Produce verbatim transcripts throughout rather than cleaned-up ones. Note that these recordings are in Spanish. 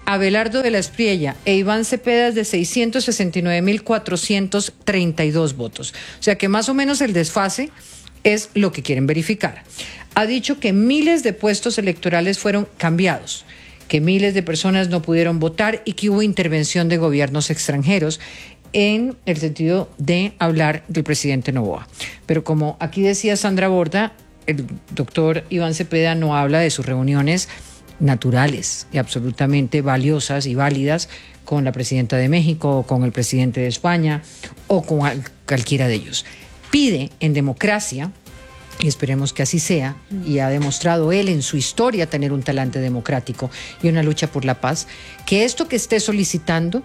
Abelardo de la Espriella e Iván Cepeda es de seiscientos sesenta y nueve mil cuatrocientos treinta y dos votos. O sea que más o menos el desfase es lo que quieren verificar. Ha dicho que miles de puestos electorales fueron cambiados, que miles de personas no pudieron votar y que hubo intervención de gobiernos extranjeros en el sentido de hablar del presidente Noboa. Pero como aquí decía Sandra Borda, el doctor Iván Cepeda no habla de sus reuniones naturales y absolutamente valiosas y válidas con la presidenta de México o con el presidente de España o con cualquiera de ellos. Pide en democracia, y esperemos que así sea, y ha demostrado él en su historia tener un talante democrático y una lucha por la paz, que esto que esté solicitando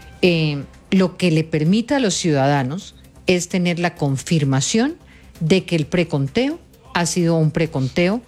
eh, lo que le permita a los ciudadanos es tener la confirmación de que el preconteo ha sido un preconteo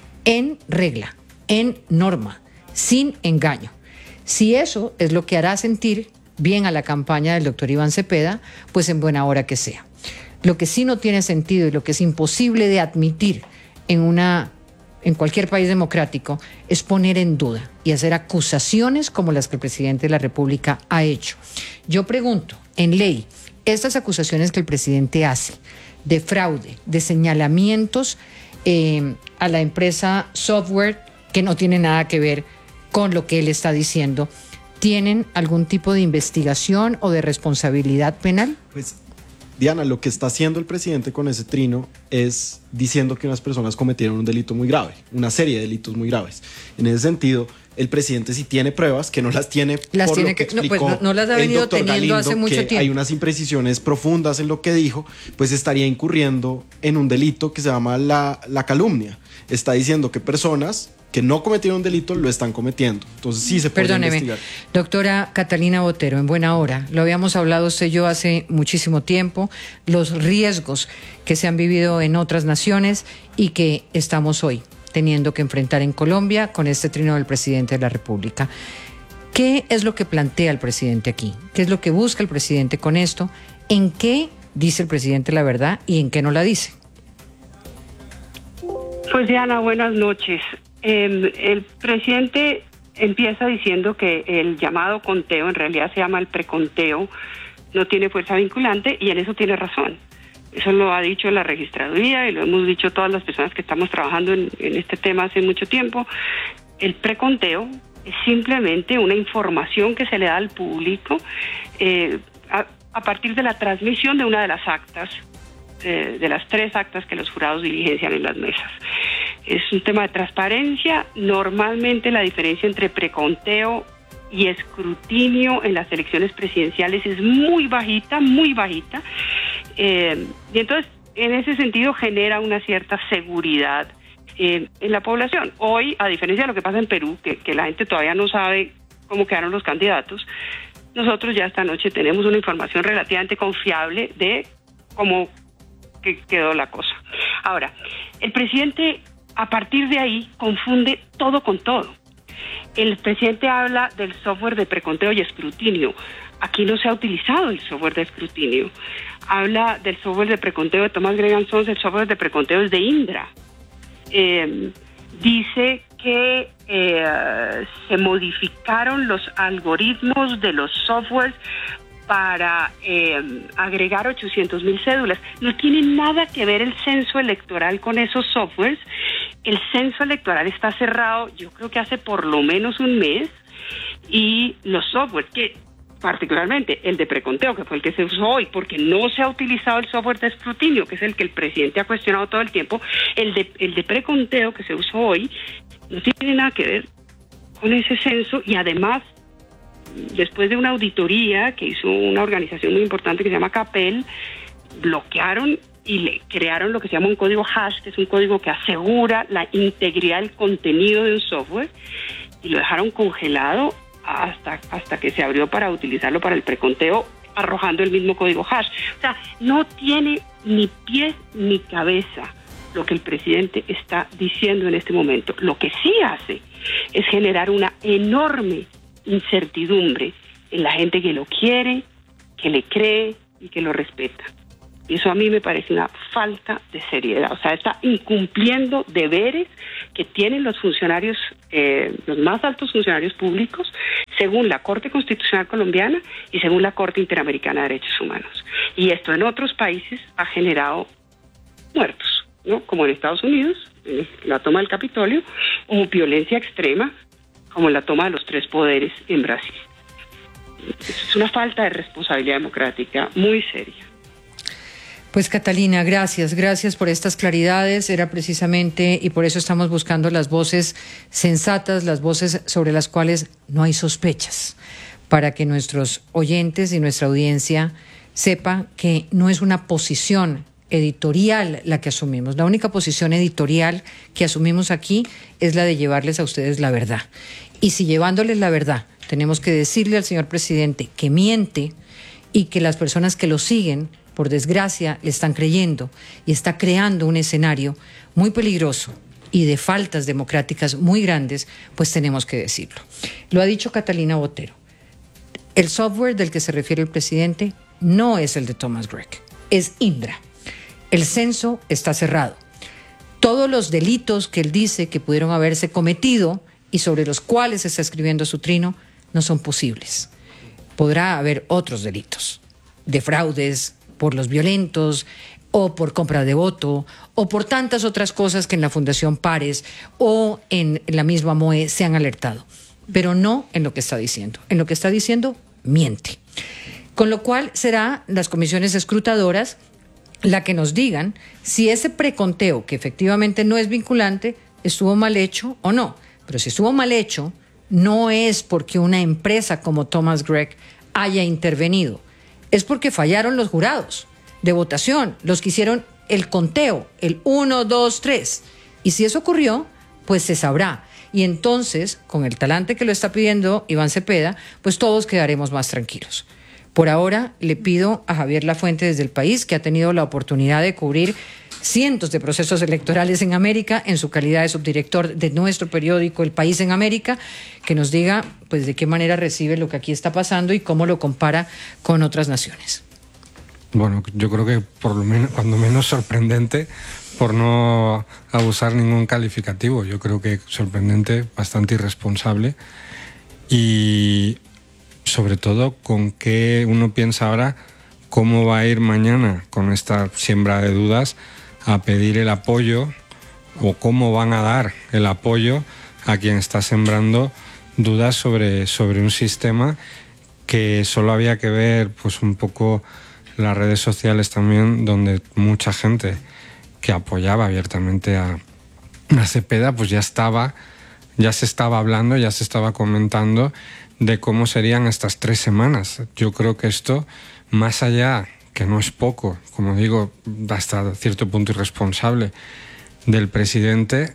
en regla, en norma, sin engaño. Si eso es lo que hará sentir bien a la campaña del doctor Iván Cepeda, pues en buena hora que sea. Lo que sí no tiene sentido y lo que es imposible de admitir en, una, en cualquier país democrático es poner en duda y hacer acusaciones como las que el presidente de la República ha hecho. Yo pregunto, en ley, estas acusaciones que el presidente hace de fraude, de señalamientos eh, a la empresa software que no tiene nada que ver con lo que él está diciendo, ¿tienen algún tipo de investigación o de responsabilidad penal? Pues, Diana, lo que está haciendo el presidente con ese trino es diciendo que unas personas cometieron un delito muy grave, una serie de delitos muy graves. En ese sentido, el presidente sí tiene pruebas, que no las tiene las por tiene lo que, que explicó no, pues no, no las ha venido teniendo Galindo, hace mucho que tiempo. Hay unas imprecisiones profundas en lo que dijo, pues estaría incurriendo en un delito que se llama la, la calumnia. Está diciendo que personas que no cometieron un delito lo están cometiendo. Entonces sí se puede Perdóneme, investigar. Doctora Catalina Botero, en buena hora, lo habíamos hablado usted y yo hace muchísimo tiempo, los riesgos que se han vivido en otras naciones y que estamos hoy teniendo que enfrentar en Colombia con este trino del presidente de la República. ¿Qué es lo que plantea el presidente aquí? ¿Qué es lo que busca el presidente con esto? ¿En qué dice el presidente la verdad y en qué no la dice? Pues Diana, buenas noches. El, el presidente empieza diciendo que el llamado conteo, en realidad se llama el preconteo, no tiene fuerza vinculante y en eso tiene razón. Eso lo ha dicho la registraduría y lo hemos dicho todas las personas que estamos trabajando en, en este tema hace mucho tiempo. El preconteo es simplemente una información que se le da al público eh, a, a partir de la transmisión de una de las actas, eh, de las tres actas que los jurados diligencian en las mesas. Es un tema de transparencia. Normalmente la diferencia entre preconteo y escrutinio en las elecciones presidenciales es muy bajita, muy bajita. Eh, y entonces, en ese sentido, genera una cierta seguridad eh, en la población. Hoy, a diferencia de lo que pasa en Perú, que, que la gente todavía no sabe cómo quedaron los candidatos, nosotros ya esta noche tenemos una información relativamente confiable de cómo que quedó la cosa. Ahora, el presidente, a partir de ahí, confunde todo con todo. El presidente habla del software de preconteo y escrutinio. Aquí no se ha utilizado el software de escrutinio. Habla del software de preconteo de Thomas Gregan Sons, el software de preconteo es de Indra. Eh, dice que eh, se modificaron los algoritmos de los softwares para eh, agregar ochocientos mil cédulas. No tiene nada que ver el censo electoral con esos softwares. El censo electoral está cerrado, yo creo que hace por lo menos un mes, y los softwares, que particularmente el de preconteo, que fue el que se usó hoy, porque no se ha utilizado el software de escrutinio, que es el que el presidente ha cuestionado todo el tiempo, el de, el de preconteo que se usó hoy no tiene nada que ver con ese censo, y además, después de una auditoría que hizo una organización muy importante que se llama CAPEL, bloquearon y le crearon lo que se llama un código hash, que es un código que asegura la integridad del contenido de un software, y lo dejaron congelado hasta, hasta que se abrió para utilizarlo para el preconteo, arrojando el mismo código hash. O sea, no tiene ni pies ni cabeza lo que el presidente está diciendo en este momento. Lo que sí hace es generar una enorme incertidumbre en la gente que lo quiere, que le cree y que lo respeta. Y eso a mí me parece una falta de seriedad. O sea, está incumpliendo deberes que tienen los funcionarios, eh, los más altos funcionarios públicos, según la Corte Constitucional Colombiana y según la Corte Interamericana de Derechos Humanos. Y esto en otros países ha generado muertos, ¿no? Como en Estados Unidos, en la toma del Capitolio, o violencia extrema, como la toma de los tres poderes en Brasil. Es una falta de responsabilidad democrática muy seria. Pues Catalina, gracias, gracias por estas claridades. Era precisamente, y por eso estamos buscando las voces sensatas, las voces sobre las cuales no hay sospechas, para que nuestros oyentes y nuestra audiencia sepa que no es una posición editorial la que asumimos. La única posición editorial que asumimos aquí es la de llevarles a ustedes la verdad. Y si llevándoles la verdad tenemos que decirle al señor presidente que miente y que las personas que lo siguen, por desgracia, le están creyendo y está creando un escenario muy peligroso y de faltas democráticas muy grandes, pues tenemos que decirlo. Lo ha dicho Catalina Botero. El software del que se refiere el presidente no es el de Thomas Gregg, es Indra. El censo está cerrado. Todos los delitos que él dice que pudieron haberse cometido y sobre los cuales está escribiendo su trino no son posibles. Podrá haber otros delitos, de fraudes, por los violentos, o por compra de voto, o por tantas otras cosas que en la Fundación Pares o en la misma M O E se han alertado, pero no en lo que está diciendo. En lo que está diciendo, miente. Con lo cual será las comisiones escrutadoras la que nos digan si ese preconteo, que efectivamente no es vinculante, estuvo mal hecho o no. Pero si estuvo mal hecho, no es porque una empresa como Thomas Gregg haya intervenido. Es porque fallaron los jurados de votación, los que hicieron el conteo, el uno, dos, tres. Y si eso ocurrió, pues se sabrá. Y entonces, con el talante que lo está pidiendo Iván Cepeda, pues todos quedaremos más tranquilos. Por ahora, le pido a Javier Lafuente desde El País, que ha tenido la oportunidad de cubrir cientos de procesos electorales en América, en su calidad de subdirector de nuestro periódico El País en América, que nos diga pues de qué manera recibe lo que aquí está pasando y cómo lo compara con otras naciones. Bueno, yo creo que por lo menos, cuando menos sorprendente, por no abusar ningún calificativo. Yo creo que sorprendente, bastante irresponsable y sobre todo con qué uno piensa ahora cómo va a ir mañana con esta siembra de dudas a pedir el apoyo o cómo van a dar el apoyo a quien está sembrando dudas sobre, sobre un sistema que solo había que ver pues un poco las redes sociales también, donde mucha gente que apoyaba abiertamente a, a Cepeda pues ya estaba, ya se estaba hablando, ya se estaba comentando de cómo serían estas tres semanas. Yo creo que esto, más allá, que no es poco, como digo, hasta cierto punto irresponsable del presidente,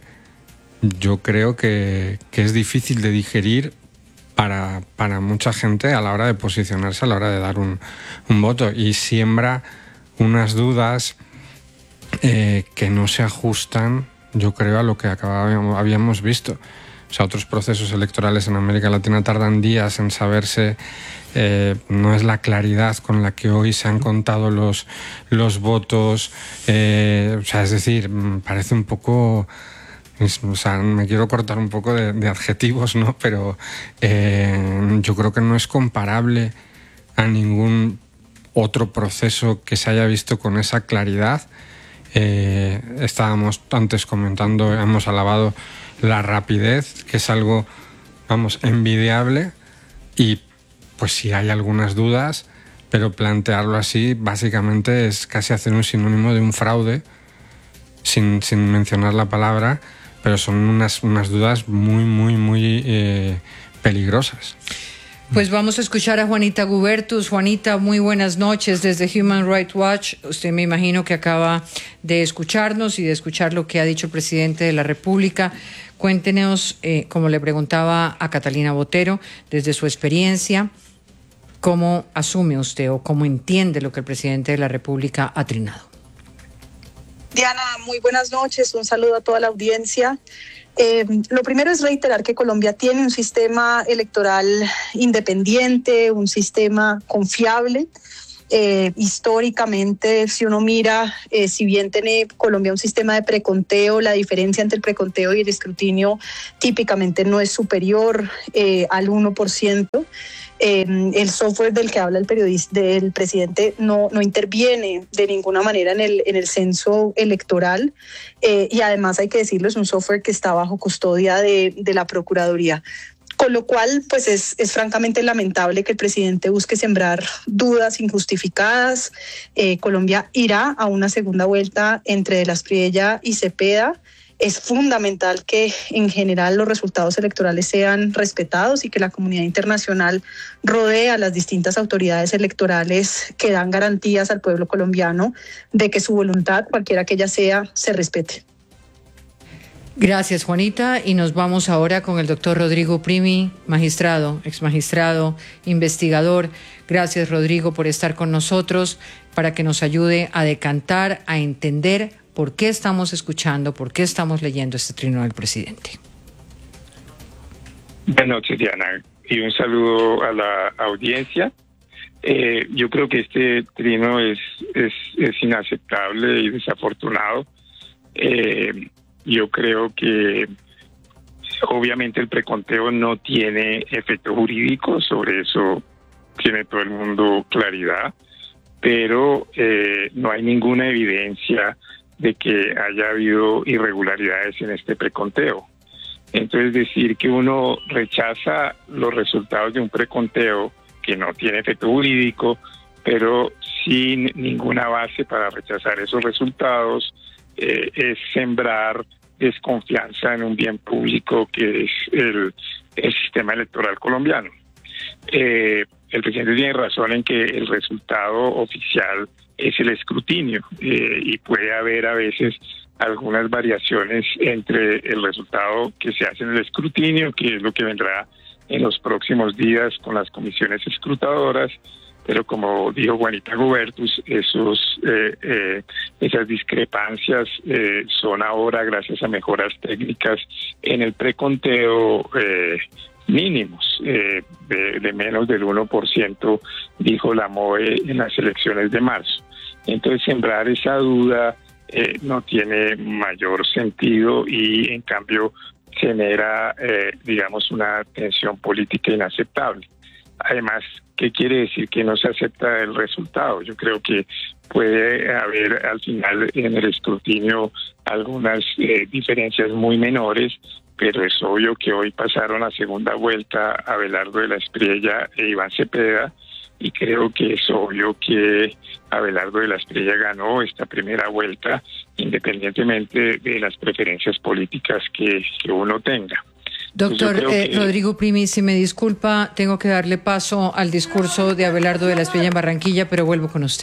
yo creo que, que es difícil de digerir para, para mucha gente a la hora de posicionarse, a la hora de dar un, un voto, y siembra unas dudas eh, que no se ajustan, yo creo, a lo que acabábamos, habíamos visto. O sea, otros procesos electorales en América Latina tardan días en saberse. Eh, no es la claridad con la que hoy se han contado los, los votos. Eh, o sea, es decir, parece un poco... O sea, me quiero cortar un poco de, de adjetivos, ¿no? Pero eh, yo creo que no es comparable a ningún otro proceso que se haya visto con esa claridad. Eh, estábamos antes comentando, hemos alabado la rapidez, que es algo, vamos, envidiable, y pues sí hay algunas dudas, pero plantearlo así básicamente es casi hacer un sinónimo de un fraude, sin, sin mencionar la palabra, pero son unas, unas dudas muy, muy, muy eh, peligrosas. Pues vamos a escuchar a Juanita Gubertus. Juanita, muy buenas noches desde Human Rights Watch. Usted me imagino que acaba de escucharnos y de escuchar lo que ha dicho el presidente de la República. Cuéntenos, eh, como le preguntaba a Catalina Botero, desde su experiencia, ¿cómo asume usted o cómo entiende lo que el presidente de la República ha trinado? Diana, muy buenas noches. Un saludo a toda la audiencia. Eh, lo primero es reiterar que Colombia tiene un sistema electoral independiente, un sistema confiable, Eh, históricamente, si uno mira, eh, si bien tiene Colombia un sistema de preconteo, la diferencia entre el preconteo y el escrutinio típicamente no es superior eh, al uno por ciento. Eh, el software del que habla el periodista, del presidente, no, no interviene de ninguna manera en el, en el censo electoral eh, y además hay que decirlo, es un software que está bajo custodia de, de la Procuraduría. Con lo cual, pues es, es francamente lamentable que el presidente busque sembrar dudas injustificadas. Eh, Colombia irá a una segunda vuelta entre De la Espriella y Cepeda. Es fundamental que en general los resultados electorales sean respetados y que la comunidad internacional rodee a las distintas autoridades electorales que dan garantías al pueblo colombiano de que su voluntad, cualquiera que ella sea, se respete. Gracias, Juanita. Y nos vamos ahora con el doctor Rodrigo Primi, magistrado, exmagistrado, investigador. Gracias, Rodrigo, por estar con nosotros para que nos ayude a decantar, a entender por qué estamos escuchando, por qué estamos leyendo este trino del presidente. Buenas noches, Diana, y un saludo a la audiencia. Eh, yo creo que este trino es, es, es inaceptable y desafortunado. Eh, yo creo que obviamente el preconteo no tiene efecto jurídico, sobre eso tiene todo el mundo claridad, pero eh, no hay ninguna evidencia de que haya habido irregularidades en este preconteo. Entonces, decir que uno rechaza los resultados de un preconteo que no tiene efecto jurídico, pero sin ninguna base para rechazar esos resultados, eh, es sembrar desconfianza en un bien público que es el, el sistema electoral colombiano. Eh, el presidente tiene razón en que el resultado oficial es el escrutinio eh, y puede haber a veces algunas variaciones entre el resultado que se hace en el escrutinio, que es lo que vendrá en los próximos días con las comisiones escrutadoras, pero como dijo Juanita Gubertus, esos, eh, eh, esas discrepancias eh, son ahora, gracias a mejoras técnicas en el preconteo, eh, mínimos, eh, de, de menos del uno por ciento, dijo la M O E en las elecciones de marzo. Entonces, sembrar esa duda eh, no tiene mayor sentido y, en cambio, genera, eh, digamos, una tensión política inaceptable. Además, ¿qué quiere decir que no se acepta el resultado? Yo creo que puede haber al final en el escrutinio algunas eh, diferencias muy menores, pero es obvio que hoy pasaron a segunda vuelta Abelardo de la Espriella e Iván Cepeda, y creo que es obvio que Abelardo de la Espriella ganó esta primera vuelta, independientemente de las preferencias políticas que, que uno tenga. Doctor eh, que... Rodrigo Primi, si me disculpa, tengo que darle paso al discurso de Abelardo de la Espriella en Barranquilla, pero vuelvo con usted.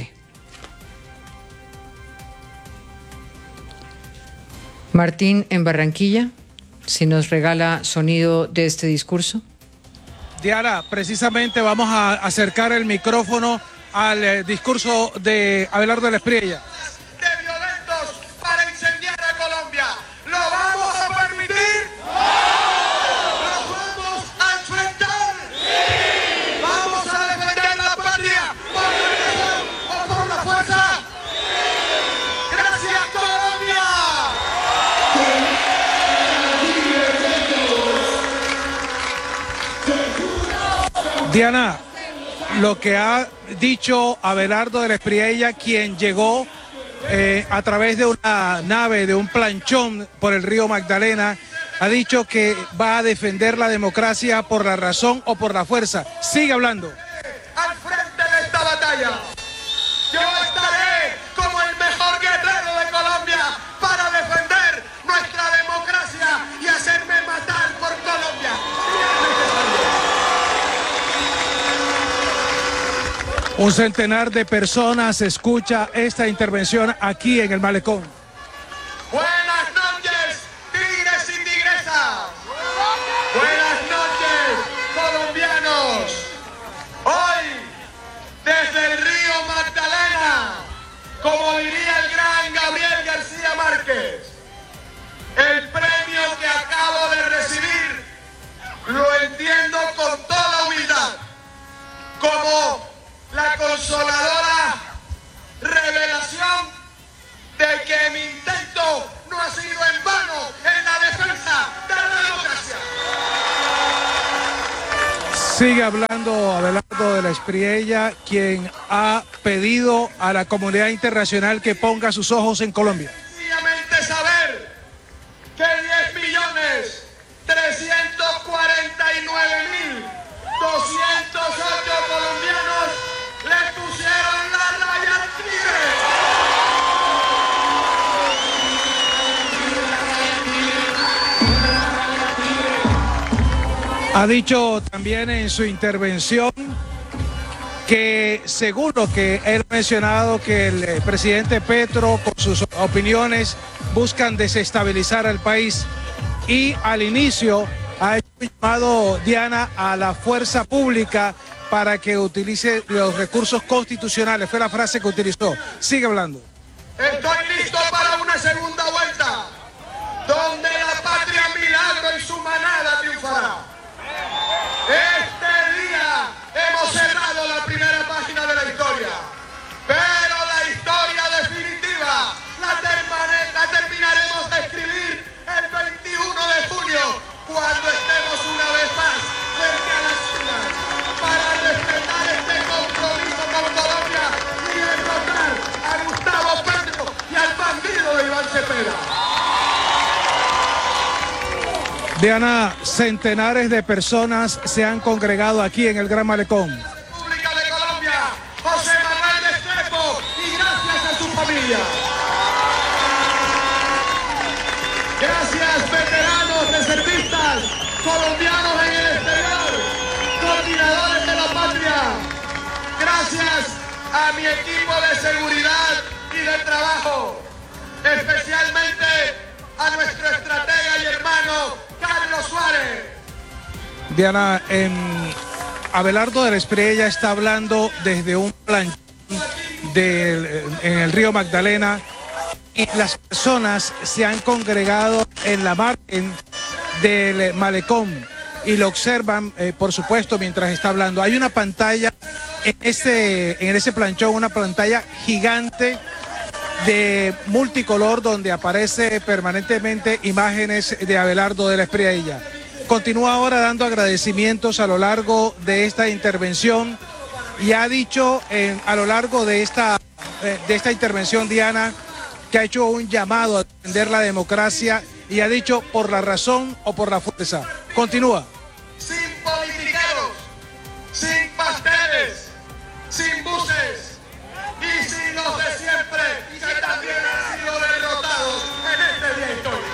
Martín, en Barranquilla, si nos regala sonido de este discurso. Diana, precisamente vamos a acercar el micrófono al eh, discurso de Abelardo de la Espriella. De violentos para incendiar a Colombia. ¿Lo vamos a permitir? ¡No! ¿Lo vamos a enfrentar? ¡Sí! ¿Vamos a defender la patria por la razón o por la fuerza? ¡Sí! ¡Gracias, Colombia! Diana, lo que ha dicho Abelardo de la Espriella, quien llegó eh, a través de una nave, de un planchón por el río Magdalena, ha dicho que va a defender la democracia por la razón o por la fuerza. Sigue hablando. Al frente de esta batalla, yo estaré como el mejor guerrero de Colombia para defender nuestra democracia y hacerme matar por Colombia. Un centenar de personas escucha esta intervención aquí en el Malecón. Buenas noches, tigres y tigresas. Buenas noches, colombianos. Hoy, desde el río Magdalena, como diría el gran Gabriel García Márquez, el premio que acabo de recibir lo entiendo con toda humildad como la consoladora Sigue hablando Abelardo de la Espriella, quien ha pedido a la comunidad internacional que ponga sus ojos en Colombia. Sencillamente saber que diez millones trescientos cuarenta y nueve mil doscientos ocho colombianos le pusieron la raya al tigre. Ha dicho también en su intervención que, según lo que él ha mencionado, que el eh, presidente Petro con sus opiniones buscan desestabilizar al país, y al inicio ha hecho un llamado, Diana, a la fuerza pública para que utilice los recursos constitucionales. Fue la frase que utilizó. Sigue hablando. Estoy listo para una segunda vuelta, donde la patria milagro en su manada triunfará. Este día hemos cerrado la primera página de la historia, pero la historia definitiva la, termine, la terminaremos de escribir el veintiuno de junio, cuando estemos una vez más frente a las urnas para respetar este compromiso con Colombia y derrotar a Gustavo Petro y al bandido de Iván Cepeda. Diana, centenares de personas se han congregado aquí en el Gran Malecón. República de Colombia, José Manuel Restrepo, y gracias a su familia. Gracias, veteranos, reservistas, colombianos en el exterior, coordinadores de la patria. Gracias a mi equipo de seguridad y de trabajo, especialmente a nuestro estratega y hermano Carlos Suárez. Diana, eh, Abelardo de la Espriella está hablando desde un planchón del, en el río Magdalena, y las personas se han congregado en la margen del malecón y lo observan, eh, por supuesto, mientras está hablando. Hay una pantalla en ese, en ese planchón, una pantalla gigante de multicolor donde aparece permanentemente imágenes de Abelardo de la Espriella. Continúa ahora dando agradecimientos a lo largo de esta intervención y ha dicho eh, a lo largo de esta, eh, de esta intervención, Diana, que ha hecho un llamado a defender la democracia y ha dicho por la razón o por la fuerza. Continúa. Sin politiqueros, sin pasteles, sin buses y sin los de siempre, que también han sido derrotados en este día histórico.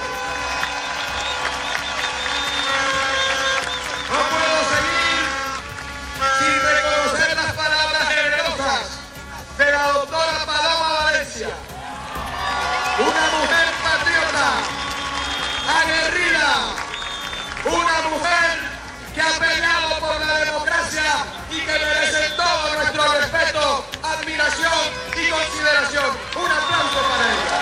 No puedo seguir sin reconocer las palabras generosas de la doctora Paloma Valencia, una mujer patriota, aguerrida, una mujer que ha peleado por la democracia y que merece todo nuestro respeto, admiración y consideración. Un aplauso para ella.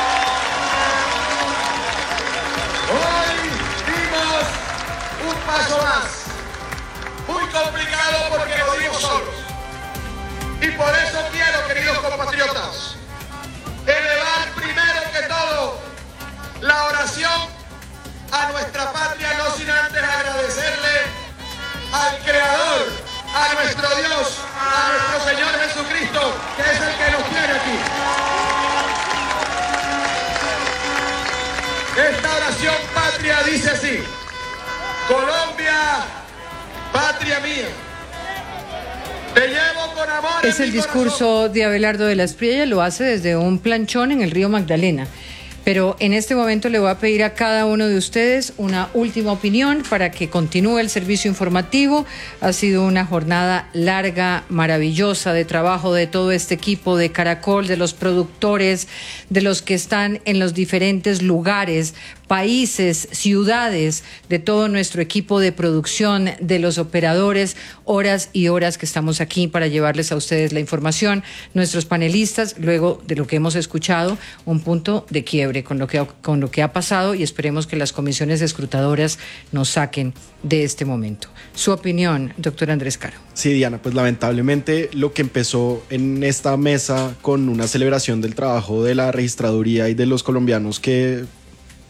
Hoy dimos un paso más, muy complicado porque lo dimos solos. Y por eso quiero, queridos compatriotas, elevar primero que todo la oración a nuestra patria, no sin antes agradecerle al Creador, a nuestro Dios, a nuestro Señor Jesucristo, que es el que nos tiene aquí. Esta oración patria dice así: Colombia, patria mía, te llevo con amor. Es el discurso de Abelardo de la Espriella, lo hace desde un planchón en el río Magdalena. Pero en este momento le voy a pedir a cada uno de ustedes una última opinión para que continúe el servicio informativo. Ha sido una jornada larga, maravillosa de trabajo de todo este equipo de Caracol, de los productores, de los que están en los diferentes lugares, países, ciudades, de todo nuestro equipo de producción, de los operadores, horas y horas que estamos aquí para llevarles a ustedes la información. Nuestros panelistas, luego de lo que hemos escuchado, un punto de quiebre con lo que, con lo que ha pasado, y esperemos que las comisiones escrutadoras nos saquen de este momento. Su opinión, doctor Andrés Caro. Sí, Diana, pues lamentablemente lo que empezó en esta mesa con una celebración del trabajo de la registraduría y de los colombianos que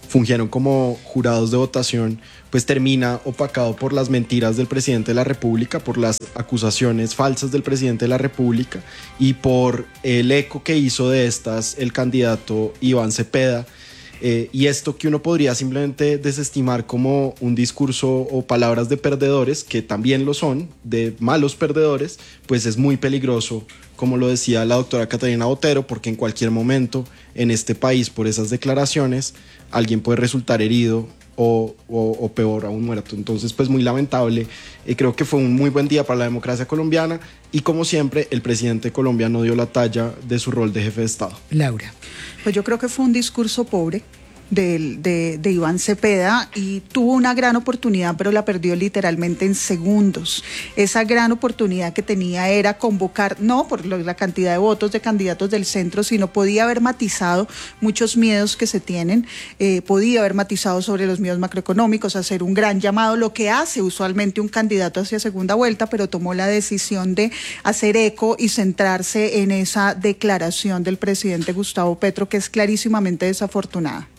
fungieron como jurados de votación, pues termina opacado por las mentiras del presidente de la República, por las acusaciones falsas del presidente de la República y por el eco que hizo de estas el candidato Iván Cepeda. Eh, y esto que uno podría simplemente desestimar como un discurso o palabras de perdedores, que también lo son, de malos perdedores, pues es muy peligroso, como lo decía la doctora Catalina Botero, porque en cualquier momento en este país, por esas declaraciones, alguien puede resultar herido o, o, o peor aún muerto. Entonces, pues muy lamentable. Eh, creo que fue un muy buen día para la democracia colombiana y, como siempre, el presidente de Colombia no dio la talla de su rol de jefe de Estado. Laura. Pues yo creo que fue un discurso pobre de, de, de Iván Cepeda y tuvo una gran oportunidad, pero la perdió literalmente en segundos. Esa gran oportunidad que tenía era convocar, no por la cantidad de votos de candidatos del centro, sino podía haber matizado muchos miedos que se tienen, eh, podía haber matizado sobre los miedos macroeconómicos, hacer un gran llamado, lo que hace usualmente un candidato hacia segunda vuelta, pero tomó la decisión de hacer eco y centrarse en esa declaración del presidente Gustavo Petro, que es clarísimamente desafortunada.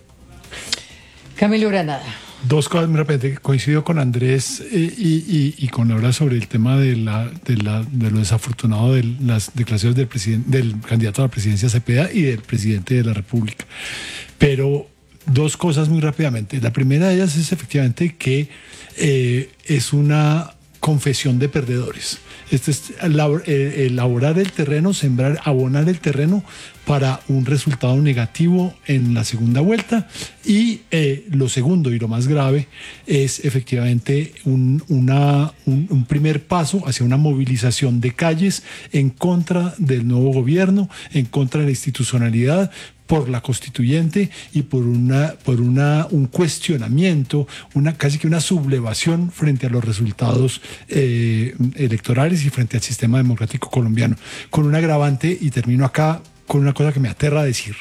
Camilo Granada. Dos cosas muy rápidas. Coincido con Andrés eh, y, y, y con Laura sobre el tema de, la, de, la, de lo desafortunado de las declaraciones del, presidente, del candidato a la presidencia Cepeda y del presidente de la República. Pero dos cosas muy rápidamente. La primera de ellas es efectivamente que eh, es una confesión de perdedores. Este es elaborar el terreno, sembrar, abonar el terreno para un resultado negativo en la segunda vuelta. Y eh, lo segundo y lo más grave es efectivamente un, una, un, un primer paso hacia una movilización de calles en contra del nuevo gobierno, en contra de la institucionalidad, por la constituyente y por una por una un cuestionamiento, una casi que una sublevación frente a los resultados eh, electorales y frente al sistema democrático colombiano, con un agravante, y termino acá con una cosa que me aterra decir.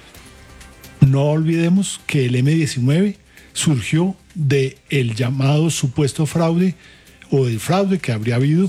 No olvidemos que el eme diecinueve surgió de el llamado supuesto fraude o del fraude que habría habido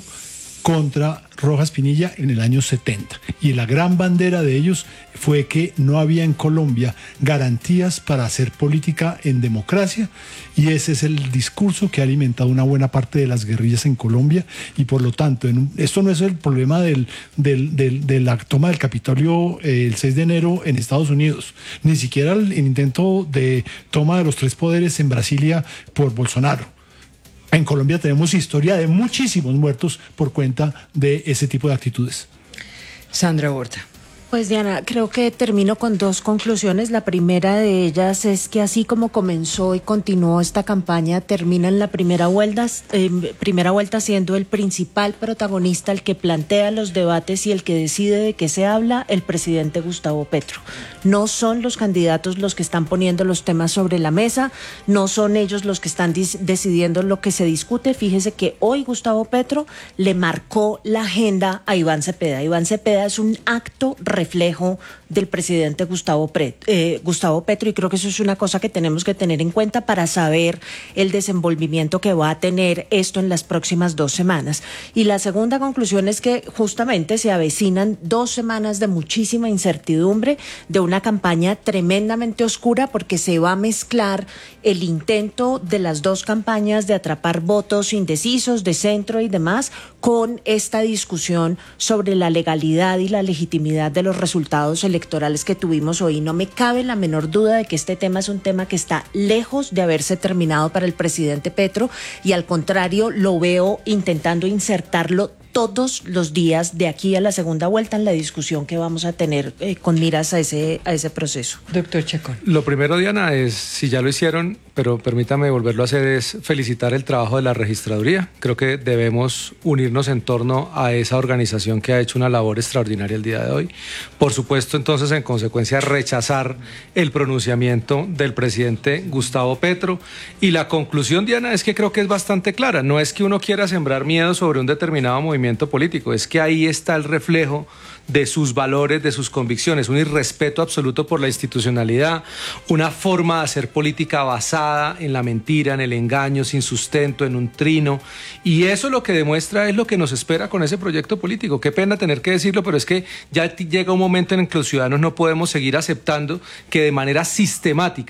contra Rojas Pinilla en el año setenta. Y la gran bandera de ellos fue que no había en Colombia garantías para hacer política en democracia, y ese es el discurso que ha alimentado una buena parte de las guerrillas en Colombia. Y por lo tanto, en un, esto no es el problema del, del, del, de la toma del Capitolio eh, el seis de enero en Estados Unidos, ni siquiera el, el intento de toma de los tres poderes en Brasilia por Bolsonaro. En Colombia tenemos historia de muchísimos muertos por cuenta de ese tipo de actitudes. Sandra Horta. Pues Diana, creo que termino con dos conclusiones. La primera de ellas es que así como comenzó y continuó esta campaña, termina en la primera vuelta, eh, primera vuelta siendo el principal protagonista, el que plantea los debates y el que decide de qué se habla, el presidente Gustavo Petro. No son los candidatos los que están poniendo los temas sobre la mesa, no son ellos los que están decidiendo lo que se discute. Fíjese que hoy Gustavo Petro le marcó la agenda a Iván Cepeda. Iván Cepeda es un acto reflejo del presidente Gustavo, Pre, eh, Gustavo Petro, y creo que eso es una cosa que tenemos que tener en cuenta para saber el desenvolvimiento que va a tener esto en las próximas dos semanas. Y la segunda conclusión es que justamente se avecinan dos semanas de muchísima incertidumbre, de una campaña tremendamente oscura, porque se va a mezclar el intento de las dos campañas de atrapar votos indecisos de centro y demás con esta discusión sobre la legalidad y la legitimidad de los resultados electorales que tuvimos hoy. No me cabe la menor duda de que este tema es un tema que está lejos de haberse terminado para el presidente Petro, y al contrario lo veo intentando insertarlo todos los días de aquí a la segunda vuelta en la discusión que vamos a tener eh, con miras a ese, a ese proceso. Doctor Chacón. Lo primero, Diana, es, si ya lo hicieron, pero permítame volverlo a hacer, es felicitar el trabajo de la registraduría. Creo que debemos unirnos en torno a esa organización que ha hecho una labor extraordinaria el día de hoy. Por supuesto, entonces, en consecuencia, rechazar el pronunciamiento del presidente Gustavo Petro. Y la conclusión, Diana, es que creo que es bastante clara. No es que uno quiera sembrar miedo sobre un determinado movimiento político, es que ahí está el reflejo de sus valores, de sus convicciones, un irrespeto absoluto por la institucionalidad, una forma de hacer política basada en la mentira, en el engaño, sin sustento, en un trino, y eso lo que demuestra es lo que nos espera con ese proyecto político. Qué pena tener que decirlo, pero es que ya llega un momento en el que los ciudadanos no podemos seguir aceptando que de manera sistemática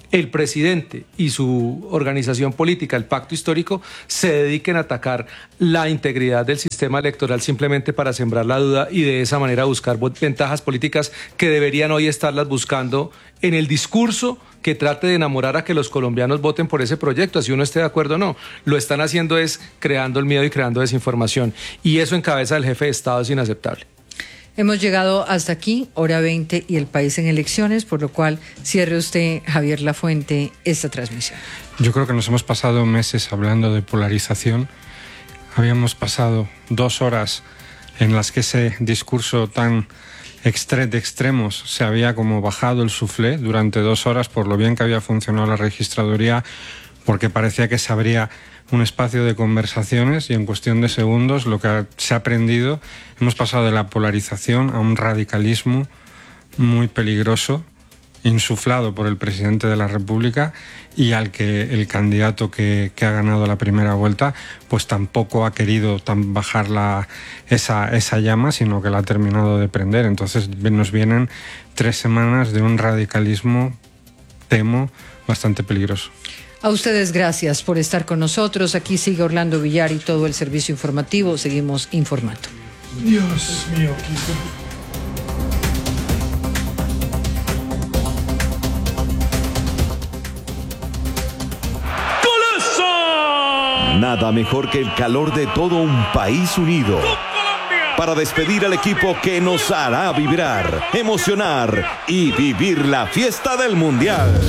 el presidente y su organización política, el Pacto Histórico, se dediquen a atacar la integridad del sistema electoral simplemente para sembrar la duda y de esa manera buscar ventajas políticas que deberían hoy estarlas buscando en el discurso que trate de enamorar a que los colombianos voten por ese proyecto, así uno esté de acuerdo o no. Lo están haciendo es creando el miedo y creando desinformación, y eso en cabeza del jefe de Estado es inaceptable. Hemos llegado hasta aquí, hora veinte y el país en elecciones, por lo cual cierre usted, Javier Lafuente, esta transmisión. Yo creo que nos hemos pasado meses hablando de polarización. Habíamos pasado dos horas en las que ese discurso tan extre- de extremos se había como bajado el suflé durante dos horas por lo bien que había funcionado la registraduría, porque parecía que se abría un espacio de conversaciones y en cuestión de segundos lo que se ha aprendido, hemos pasado de la polarización a un radicalismo muy peligroso, insuflado por el presidente de la República, y al que el candidato que, que ha ganado la primera vuelta pues tampoco ha querido tan bajar la, esa, esa llama, sino que la ha terminado de prender. Entonces nos vienen tres semanas de un radicalismo, temo, bastante peligroso. A ustedes gracias por estar con nosotros. Aquí sigue Orlando Villar y todo el servicio informativo. Seguimos informando. Dios mío, Kiko. Nada mejor que el calor de todo un país unido para despedir al equipo que nos hará vibrar, emocionar y vivir la fiesta del Mundial.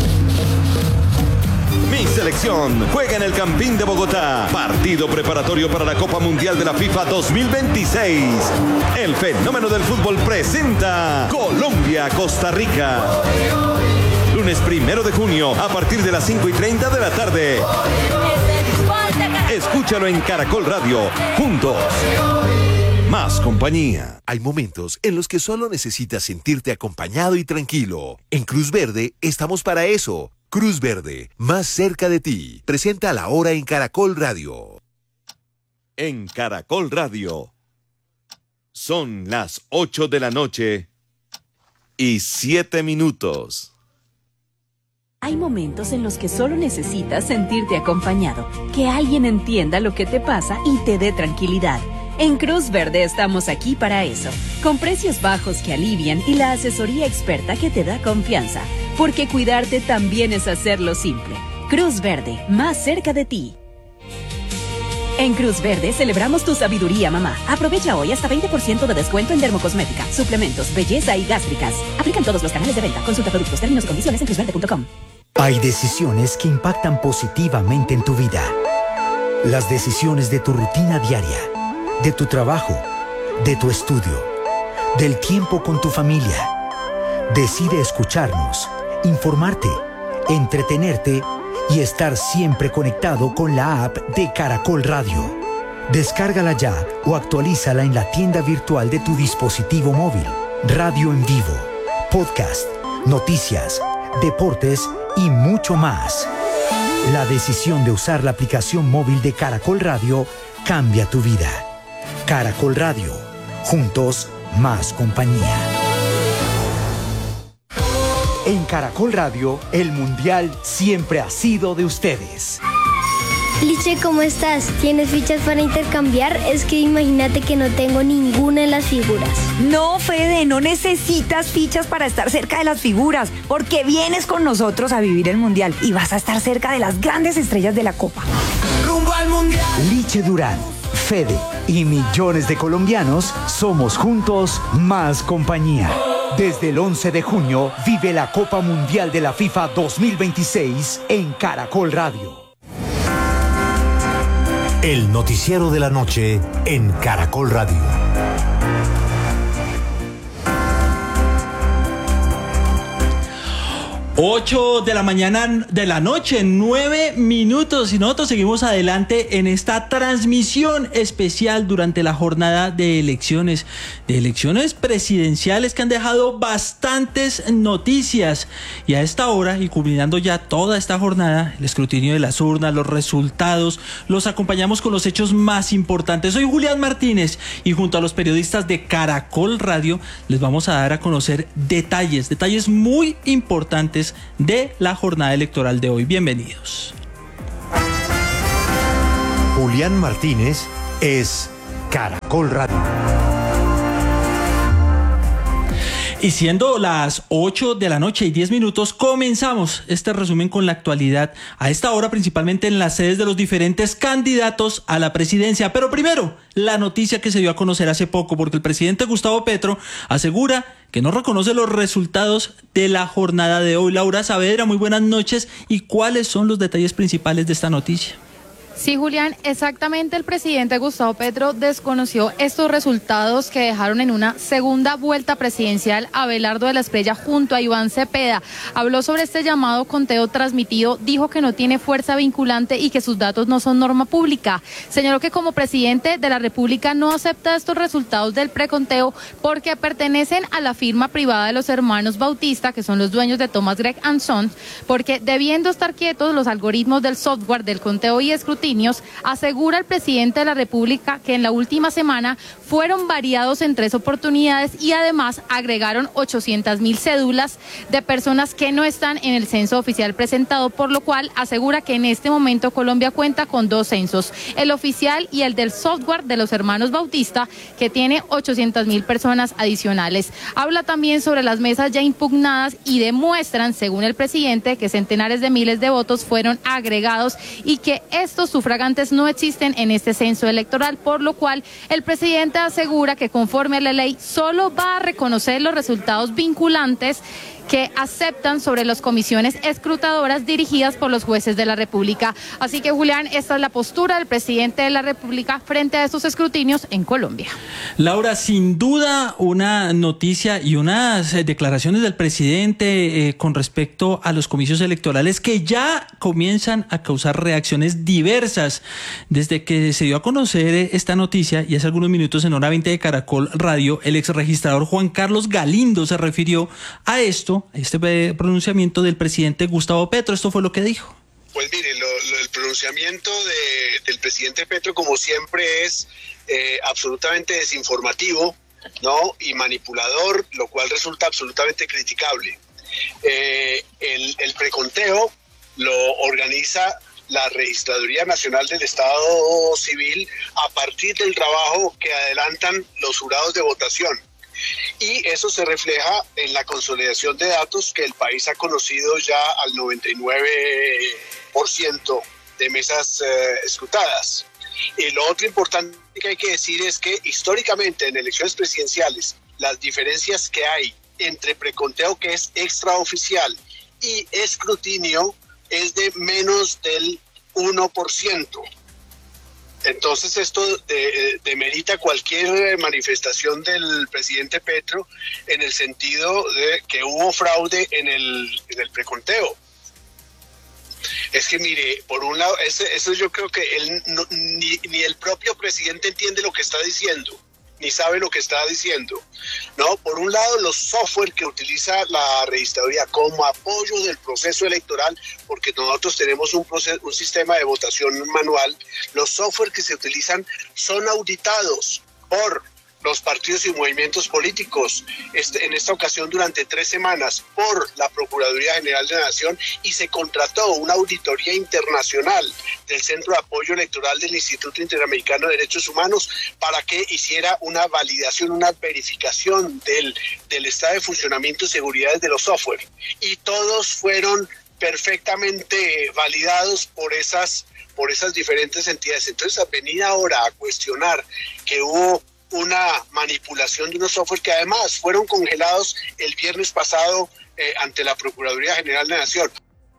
Mi selección juega en el Campín de Bogotá. Partido preparatorio para la Copa Mundial de la FIFA dos mil veintiséis. El fenómeno del fútbol presenta Colombia-Costa Rica. Lunes primero de junio a partir de las cinco y treinta de la tarde. Escúchalo en Caracol Radio. Juntos. Más compañía. Hay momentos en los que solo necesitas sentirte acompañado y tranquilo. En Cruz Verde estamos para eso. Cruz Verde, más cerca de ti. Presenta la hora en Caracol Radio. En Caracol Radio. Son las ocho de la noche y siete minutos. Hay momentos en los que solo necesitas sentirte acompañado, que alguien entienda lo que te pasa y te dé tranquilidad. En Cruz Verde estamos aquí para eso, con precios bajos que alivian y la asesoría experta que te da confianza, porque cuidarte también es hacerlo simple. Cruz Verde, más cerca de ti. En Cruz Verde celebramos tu sabiduría, mamá. Aprovecha hoy hasta veinte por ciento de descuento en dermocosmética, suplementos, belleza y gástricas. Aplican todos los canales de venta. Consulta productos, términos y condiciones en cruz verde punto com. Hay decisiones que impactan positivamente en tu vida. Las decisiones de tu rutina diaria, de tu trabajo, de tu estudio, del tiempo con tu familia. Decide escucharnos, informarte, entretenerte y estar siempre conectado con la app de Caracol Radio. Descárgala ya o actualízala en la tienda virtual de tu dispositivo móvil. Radio en vivo, podcast, noticias, deportes y mucho más. La decisión de usar la aplicación móvil de Caracol Radio cambia tu vida. Caracol Radio. Juntos, más compañía. En Caracol Radio, el Mundial siempre ha sido de ustedes. Liche, ¿cómo estás? ¿Tienes fichas para intercambiar? Es que imagínate que no tengo ninguna en las figuras. No, Fede, no necesitas fichas para estar cerca de las figuras, porque vienes con nosotros a vivir el Mundial y vas a estar cerca de las grandes estrellas de la Copa. ¡Rumbo al Mundial! Liche Durán, Fede y millones de colombianos somos juntos más compañía. Desde el once de junio vive la Copa Mundial de la FIFA dos mil veintiséis en Caracol Radio. El noticiero de la noche en Caracol Radio. ocho de la mañana de la noche, nueve minutos, y nosotros seguimos adelante en esta transmisión especial durante la jornada de elecciones, de elecciones presidenciales que han dejado bastantes noticias. Y a esta hora, y culminando ya toda esta jornada, el escrutinio de las urnas, los resultados, los acompañamos con los hechos más importantes. Soy Julián Martínez y junto a los periodistas de Caracol Radio les vamos a dar a conocer detalles, detalles muy importantes noticias de la jornada electoral de hoy. Bienvenidos. Julián Martínez es Caracol Radio. Y siendo las ocho de la noche y diez minutos, comenzamos este resumen con la actualidad a esta hora, principalmente en las sedes de los diferentes candidatos a la presidencia. Pero primero, la noticia que se dio a conocer hace poco, porque el presidente Gustavo Petro asegura que no reconoce los resultados de la jornada de hoy. Laura Saavedra, muy buenas noches. ¿Y cuáles son los detalles principales de esta noticia? Sí, Julián, exactamente, el presidente Gustavo Petro desconoció estos resultados que dejaron en una segunda vuelta presidencial a Abelardo de la Espriella junto a Iván Cepeda. Habló sobre este llamado conteo transmitido, dijo que no tiene fuerza vinculante y que sus datos no son norma pública. Señaló que como presidente de la República no acepta estos resultados del preconteo porque pertenecen a la firma privada de los hermanos Bautista, que son los dueños de Thomas Gregg and Sons, porque debiendo estar quietos los algoritmos del software del conteo y escrutinio, asegura el presidente de la República que en la última semana fueron variados en tres oportunidades y además agregaron ochocientas mil cédulas de personas que no están en el censo oficial presentado, por lo cual asegura que en este momento Colombia cuenta con dos censos, el oficial y el del software de los hermanos Bautista, que tiene ochocientas mil personas adicionales. Habla también sobre las mesas ya impugnadas y demuestran, según el presidente, que centenares de miles de votos fueron agregados y que estos sufragantes no existen en este censo electoral, por lo cual el presidente asegura que conforme a la ley solo va a reconocer los resultados vinculantes que aceptan sobre las comisiones escrutadoras dirigidas por los jueces de la República. Así que, Julián, esta es la postura del presidente de la República frente a estos escrutinios en Colombia. Laura, sin duda una noticia y unas declaraciones del presidente eh, con respecto a los comicios electorales que ya comienzan a causar reacciones diversas. Desde que se dio a conocer esta noticia y hace algunos minutos en Hora veinte de Caracol Radio, el ex registrador Juan Carlos Galindo se refirió a esto, este pronunciamiento del presidente Gustavo Petro. Esto fue lo que dijo. Pues mire, lo, lo, el pronunciamiento de, del presidente Petro, como siempre, es eh, absolutamente desinformativo, ¿no? Y manipulador, lo cual resulta absolutamente criticable. Eh, el, el preconteo lo organiza la Registraduría Nacional del Estado Civil a partir del trabajo que adelantan los jurados de votación. Y eso se refleja en la consolidación de datos que el país ha conocido ya al noventa y nueve por ciento de mesas eh, escrutadas. Y lo otro importante que hay que decir es que históricamente en elecciones presidenciales las diferencias que hay entre preconteo, que es extraoficial, y escrutinio es de menos del uno por ciento. Entonces esto de, demerita cualquier manifestación del presidente Petro en el sentido de que hubo fraude en el, en el preconteo. Es que mire, por un lado, eso, eso yo creo que él no, ni, ni el propio presidente entiende lo que está diciendo, ni sabe lo que está diciendo, ¿no? Por un lado, los software que utiliza la registraduría como apoyo del proceso electoral, porque nosotros tenemos un, proceso, un sistema de votación manual, los software que se utilizan son auditados por los partidos y movimientos políticos, este, en esta ocasión durante tres semanas, por la Procuraduría General de la Nación, y se contrató una auditoría internacional del Centro de Apoyo Electoral del Instituto Interamericano de Derechos Humanos para que hiciera una validación, una verificación del, del estado de funcionamiento y seguridad de los software. Y todos fueron perfectamente validados por esas, por esas diferentes entidades. Entonces, venir ahora a cuestionar que hubo una manipulación de unos software que además fueron congelados el viernes pasado eh, ante la Procuraduría General de la Nación.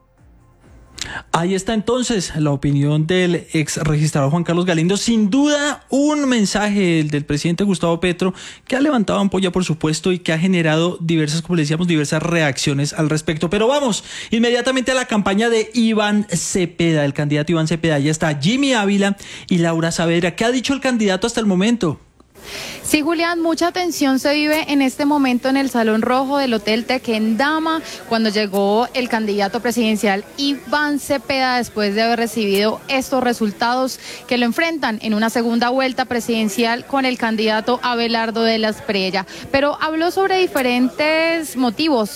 Ahí está entonces la opinión del ex registrador Juan Carlos Galindo. Sin duda un mensaje del presidente Gustavo Petro que ha levantado ampolla, por supuesto, y que ha generado diversas, como le decíamos, diversas reacciones al respecto. Pero vamos inmediatamente a la campaña de Iván Cepeda, el candidato Iván Cepeda. Ya está Jimmy Ávila y Laura Saavedra. ¿Qué ha dicho el candidato hasta el momento? Sí, Julián, mucha tensión se vive en este momento en el Salón Rojo del Hotel Tequendama cuando llegó el candidato presidencial Iván Cepeda después de haber recibido estos resultados que lo enfrentan en una segunda vuelta presidencial con el candidato Abelardo de la Espriella. Pero habló sobre diferentes motivos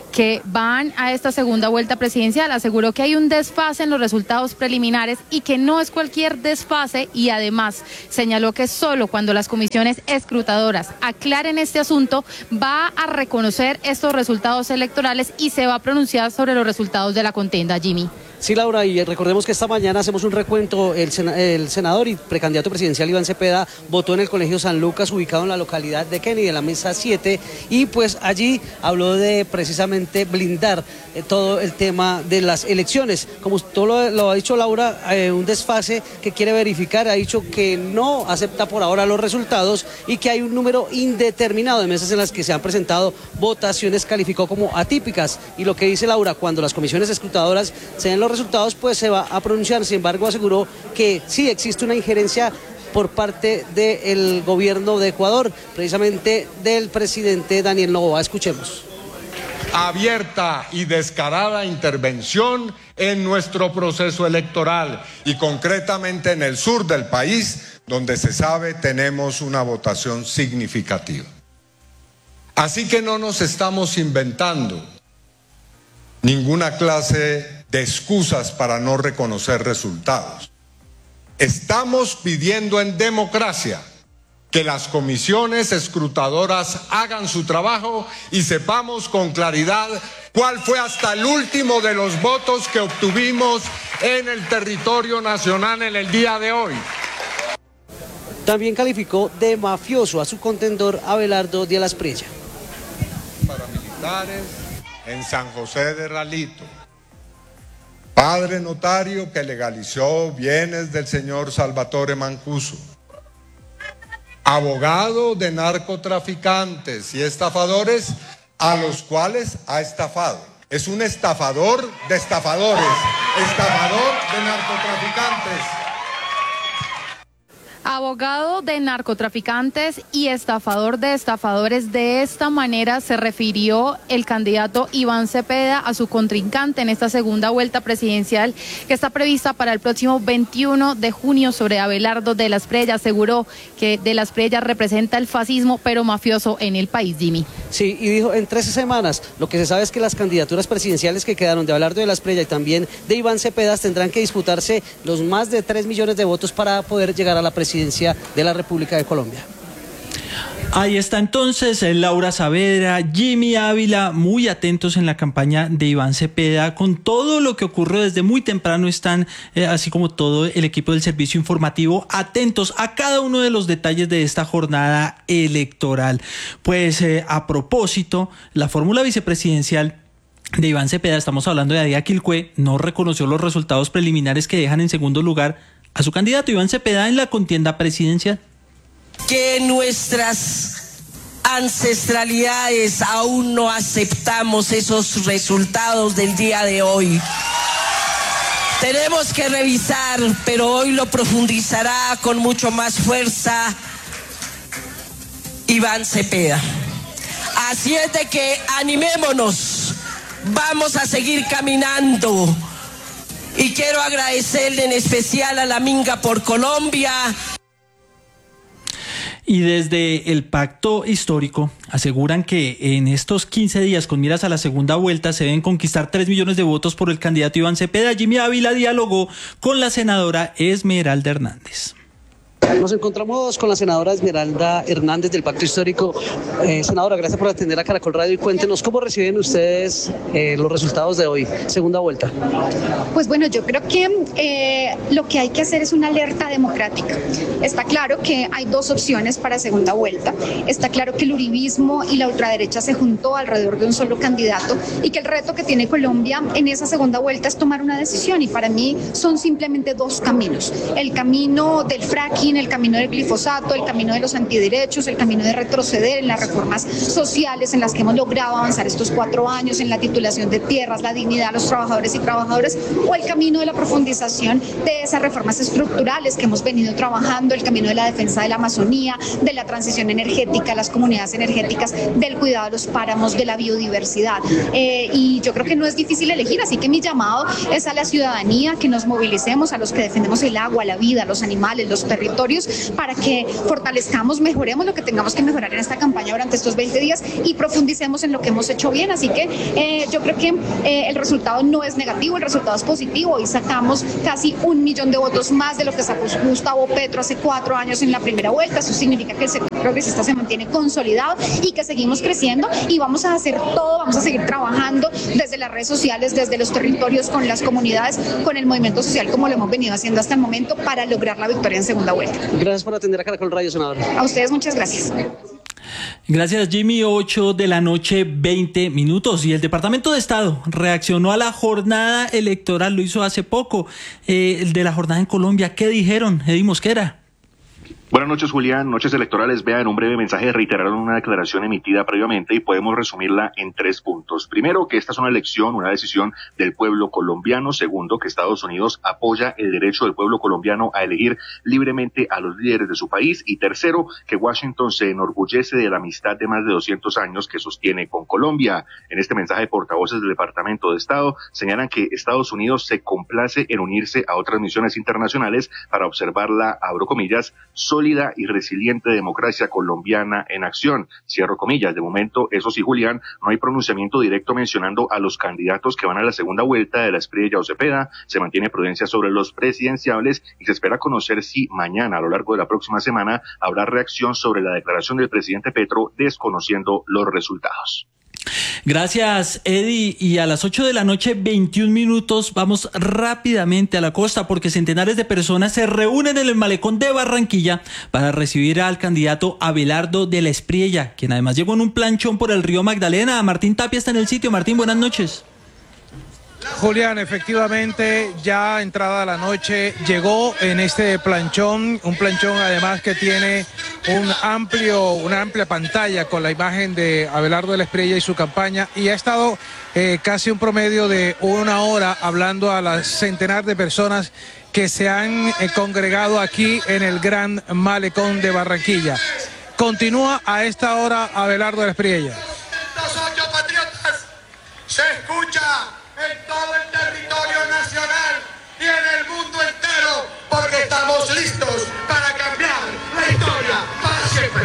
que van a esta segunda vuelta presidencial. Aseguró que hay un desfase en los resultados preliminares y que no es cualquier desfase, y además señaló que solo cuando las comisiones escrutadoras aclaren este asunto va a reconocer estos resultados electorales y se va a pronunciar sobre los resultados de la contienda. Jimmy. Sí, Laura, y recordemos que esta mañana hacemos un recuento. El, sena, el senador y precandidato presidencial Iván Cepeda votó en el Colegio San Lucas, ubicado en la localidad de Kennedy, en la mesa siete, y pues allí habló de precisamente blindar eh, todo el tema de las elecciones. Como todo lo, lo ha dicho Laura, eh, un desfase que quiere verificar, ha dicho que no acepta por ahora los resultados y que hay un número indeterminado de mesas en las que se han presentado votaciones, calificó como atípicas, y lo que dice Laura, cuando las comisiones escrutadoras se den los resultados, pues se va a pronunciar. Sin embargo, aseguró que sí existe una injerencia por parte del gobierno de Ecuador, precisamente del presidente Daniel Noboa. Escuchemos. Abierta y descarada intervención en nuestro proceso electoral y concretamente en el sur del país, donde se sabe tenemos una votación significativa. Así que no nos estamos inventando ninguna clase de excusas para no reconocer resultados. Estamos pidiendo en democracia que las comisiones escrutadoras hagan su trabajo y sepamos con claridad cuál fue hasta el último de los votos que obtuvimos en el territorio nacional en el día de hoy. También calificó de mafioso a su contendor Abelardo Díaz Prella. Paramilitares en San José de Ralito. Padre notario que legalizó bienes del señor Salvatore Mancuso. Abogado de narcotraficantes y estafadores a los cuales ha estafado. Es un estafador de estafadores, estafador de narcotraficantes. Abogado de narcotraficantes y estafador de estafadores. De esta manera se refirió el candidato Iván Cepeda a su contrincante en esta segunda vuelta presidencial que está prevista para el próximo veintiuno de junio sobre Abelardo Díaz Prella. Aseguró que Díaz Prella representa el fascismo, pero mafioso en el país, Jimmy. Sí, y dijo, en trece semanas, lo que se sabe es que las candidaturas presidenciales que quedaron de Abelardo Díaz Prella y también de Iván Cepeda tendrán que disputarse los más de tres millones de votos para poder llegar a la presidencia de la República de Colombia. Ahí está entonces Laura Saavedra, Jimmy Ávila, muy atentos en la campaña de Iván Cepeda con todo lo que ocurre desde muy temprano. Están, eh, así como todo el equipo del servicio informativo, atentos a cada uno de los detalles de esta jornada electoral. Pues eh, a propósito, la fórmula vicepresidencial de Iván Cepeda, estamos hablando de Adia Quilcue, no reconoció los resultados preliminares que dejan en segundo lugar a su candidato Iván Cepeda en la contienda presidencial. Que nuestras ancestralidades aún no aceptamos esos resultados del día de hoy. Tenemos que revisar, pero hoy lo profundizará con mucho más fuerza Iván Cepeda. Así es de que animémonos, vamos a seguir caminando. Y quiero agradecerle en especial a la Minga por Colombia. Y desde el pacto histórico aseguran que en estos quince días con miras a la segunda vuelta se deben conquistar tres millones de votos por el candidato Iván Cepeda. Jimmy Ávila dialogó con la senadora Esmeralda Hernández. Nos encontramos con la senadora Esmeralda Hernández del Pacto Histórico. Eh, senadora, gracias por atender a Caracol Radio y cuéntenos cómo reciben ustedes eh, los resultados de hoy, segunda vuelta. Pues bueno, yo creo que eh, lo que hay que hacer es una alerta democrática. Está claro que hay dos opciones para segunda vuelta. Está claro que el uribismo y la ultraderecha se juntó alrededor de un solo candidato y que el reto que tiene Colombia en esa segunda vuelta es tomar una decisión, y para mí son simplemente dos caminos. El camino del fracking, el camino del glifosato, el camino de los antiderechos, el camino de retroceder en las reformas sociales en las que hemos logrado avanzar estos cuatro años, en la titulación de tierras, la dignidad a los trabajadores y trabajadoras, o el camino de la profundización de esas reformas estructurales que hemos venido trabajando, el camino de la defensa de la Amazonía, de la transición energética, las comunidades energéticas, del cuidado de los páramos, de la biodiversidad. Eh, y yo creo que no es difícil elegir, así que mi llamado es a la ciudadanía, que nos movilicemos, a los que defendemos el agua, la vida, los animales, los territorios, territorios para que fortalezcamos, mejoremos lo que tengamos que mejorar en esta campaña durante estos veinte días y profundicemos en lo que hemos hecho bien. Así que eh, yo creo que eh, el resultado no es negativo, el resultado es positivo. Hoy sacamos casi un millón de votos más de lo que sacó Gustavo Petro hace cuatro años en la primera vuelta. Eso significa que el sector progresista se mantiene consolidado y que seguimos creciendo, y vamos a hacer todo, vamos a seguir trabajando desde las redes sociales, desde los territorios, con las comunidades, con el movimiento social, como lo hemos venido haciendo hasta el momento, para lograr la victoria en segunda vuelta. Gracias por atender a Caracol Radio, senador. A ustedes muchas gracias. Gracias, Jimmy. ocho de la noche, veinte minutos. Y el Departamento de Estado reaccionó a la jornada electoral, lo hizo hace poco, eh, de la jornada en Colombia. ¿Qué dijeron? Eddie Mosquera. Buenas noches, Julián. Noches electorales. Vea, en un breve mensaje reiteraron una declaración emitida previamente y podemos resumirla en tres puntos. Primero, que esta es una elección, una decisión del pueblo colombiano. Segundo, que Estados Unidos apoya el derecho del pueblo colombiano a elegir libremente a los líderes de su país. Y tercero, que Washington se enorgullece de la amistad de más de doscientos años que sostiene con Colombia. En este mensaje, portavoces del Departamento de Estado señalan que Estados Unidos se complace en unirse a otras misiones internacionales para observar la, abro comillas, sólida y resiliente democracia colombiana en acción. Cierro comillas. De momento, eso sí, Julián, no hay pronunciamiento directo mencionando a los candidatos que van a la segunda vuelta de la Espriella o Cepeda. Se mantiene prudencia sobre los presidenciables y se espera conocer si mañana, a lo largo de la próxima semana, habrá reacción sobre la declaración del presidente Petro, desconociendo los resultados. Gracias, Eddie. Y a las ocho de la noche, veintiún minutos, vamos rápidamente a la costa, porque centenares de personas se reúnen en el malecón de Barranquilla para recibir al candidato Abelardo de la Espriella, quien además llegó en un planchón por el río Magdalena. Martín Tapia está en el sitio. Martín, buenas noches. Julián, efectivamente, ya entrada la noche, llegó en este planchón, un planchón además que tiene un amplio, una amplia pantalla con la imagen de Abelardo de la Espriella y su campaña, y ha estado eh, casi un promedio de una hora hablando a las centenar de personas que se han eh, congregado aquí en el Gran Malecón de Barranquilla. Continúa a esta hora Abelardo de la Espriella. Se escucha en todo el territorio nacional y en el mundo entero, porque estamos listos para cambiar la historia para siempre.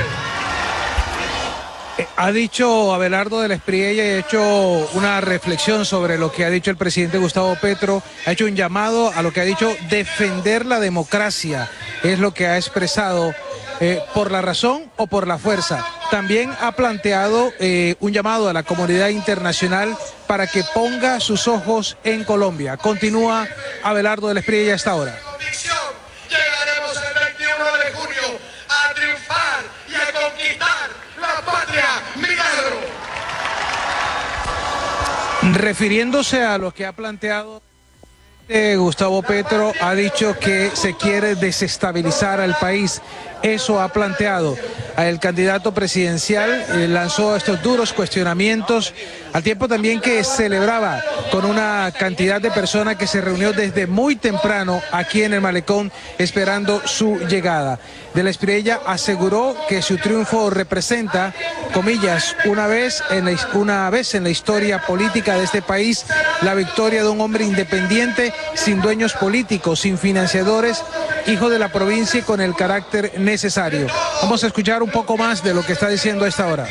Ha dicho Abelardo de la Espriella y ha hecho una reflexión sobre lo que ha dicho el presidente Gustavo Petro, ha hecho un llamado a lo que ha dicho defender la democracia, es lo que ha expresado. Eh, por la razón o por la fuerza. También ha planteado eh, un llamado a la comunidad internacional para que ponga sus ojos en Colombia. Continúa Abelardo de la Espriella hasta ahora. Llegaremos el veintiuno de junio a triunfar y a conquistar la patria milagro. Refiriéndose a lo que ha planteado Eh, Gustavo Petro, ha dicho que se quiere desestabilizar al país. Eso ha planteado el candidato presidencial, eh, lanzó estos duros cuestionamientos, al tiempo también que celebraba con una cantidad de personas que se reunió desde muy temprano aquí en el malecón esperando su llegada. De la Espriella aseguró que su triunfo representa, comillas, una vez, en la, una vez en la historia política de este país, la victoria de un hombre independiente, sin dueños políticos, sin financiadores, hijo de la provincia y con el carácter necesario. Vamos a escuchar un poco más de lo que está diciendo a esta hora.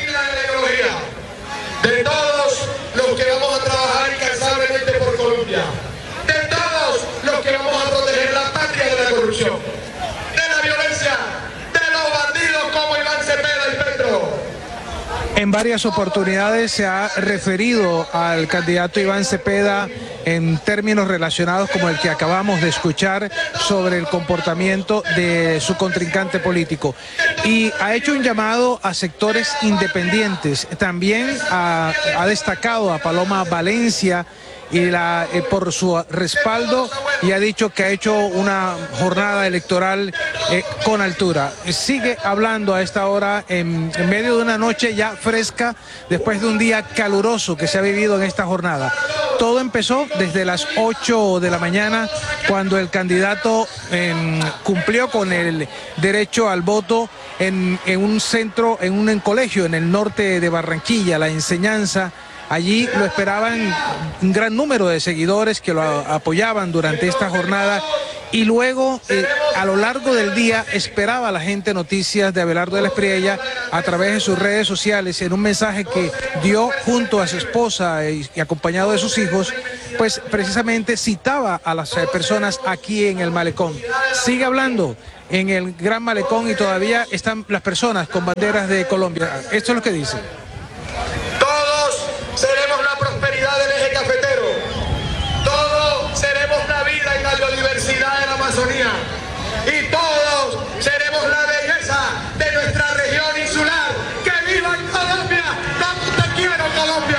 De todos los que vamos a trabajar incansablemente por Colombia, de todos los que vamos a proteger la patria de la corrupción, de la violencia, de los bandidos como Iván Cepeda y Petro. En varias oportunidades se ha referido al candidato Iván Cepeda en términos relacionados como el que acabamos de escuchar sobre el comportamiento de su contrincante político. Y ha hecho un llamado a sectores independientes. También ha, ha destacado a Paloma Valencia y la, eh, por su respaldo, y ha dicho que ha hecho una jornada electoral eh, con altura. Sigue hablando a esta hora en, en medio de una noche ya fresca, después de un día caluroso que se ha vivido en esta jornada. Todo empezó desde las ocho de la mañana, cuando el candidato eh, cumplió con el derecho al voto en, en un centro, en un en colegio en el norte de Barranquilla, La Enseñanza. Allí lo esperaban un gran número de seguidores que lo apoyaban durante esta jornada, y luego eh, a lo largo del día esperaba la gente noticias de Abelardo de la Espriella a través de sus redes sociales, en un mensaje que dio junto a su esposa y, y acompañado de sus hijos, pues precisamente citaba a las eh, personas aquí en el malecón. Sigue hablando en el Gran Malecón y todavía están las personas con banderas de Colombia. Esto es lo que dice. Todos seremos la prosperidad del eje cafetero. Todos seremos la vida y la biodiversidad de la Amazonía. Y todos seremos la belleza de nuestra región insular. ¡Que viva Colombia! ¡Tanto te quiero, Colombia!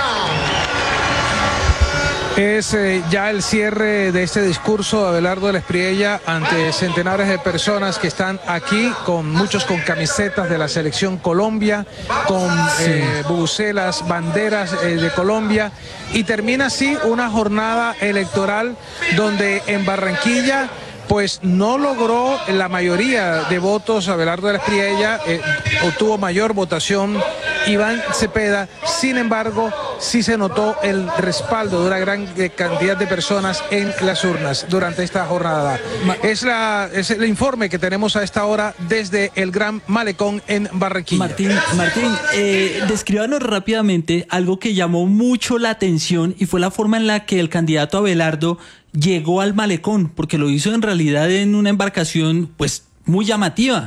Es eh, ya el cierre de este discurso de Abelardo de la Espriella ante centenares de personas que están aquí, con muchos con camisetas de la selección Colombia, con eh, bubucelas, banderas eh, de Colombia, y termina así una jornada electoral donde en Barranquilla pues no logró la mayoría de votos Abelardo de la Espriella, eh, obtuvo mayor votación Iván Cepeda. Sin embargo, sí se notó el respaldo de una gran cantidad de personas en las urnas durante esta jornada. Es, la, es el informe que tenemos a esta hora desde el Gran Malecón en Barranquilla. Martín, Martín, eh, descríbanos rápidamente algo que llamó mucho la atención, y fue la forma en la que el candidato Abelardo llegó al malecón, porque lo hizo en realidad en una embarcación pues muy llamativa.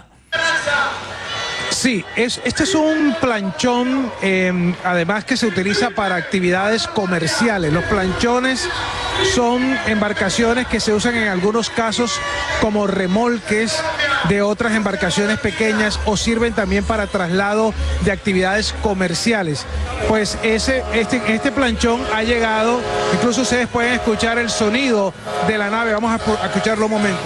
Sí, es, este es un planchón, eh, además que se utiliza para actividades comerciales. Los planchones son embarcaciones que se usan en algunos casos como remolques de otras embarcaciones pequeñas, o sirven también para traslado de actividades comerciales. Pues ese, este, este planchón ha llegado, incluso ustedes pueden escuchar el sonido de la nave. Vamos a, a escucharlo un momento.